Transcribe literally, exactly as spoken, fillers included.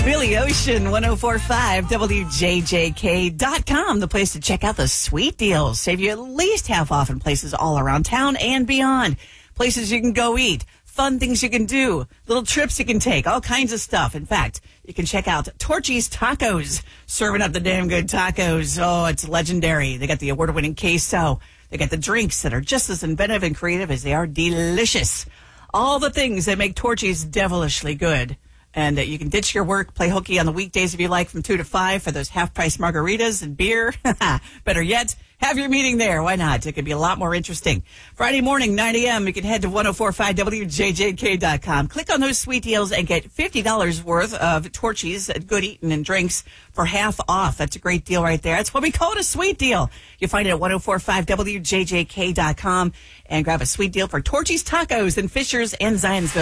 Billy Ocean, one oh four point five, W J J K dot com, the place to check out the sweet deals. Save you at least half off in places all around town and beyond. Places you can go eat, fun things you can do, little trips you can take, all kinds of stuff. In fact, you can check out Torchy's Tacos, serving up the damn good tacos. Oh, it's legendary. They got the award-winning queso. They got the drinks that are just as inventive and creative as they are delicious. All the things that make Torchy's devilishly good. And uh, you can ditch your work, play hooky on the weekdays if you like from two to five for those half-price margaritas and beer. Better yet, have your meeting there. Why not? It could be a lot more interesting. Friday morning, nine a.m., you can head to one oh four point five W J J K dot com. Click on those sweet deals and get fifty dollars worth of Torchy's good eating and drinks for half off. That's a great deal right there. That's what we call it, a sweet deal. You find it at one oh four point five W J J K dot com and grab a sweet deal for Torchy's Tacos in Fishers and Zionsville.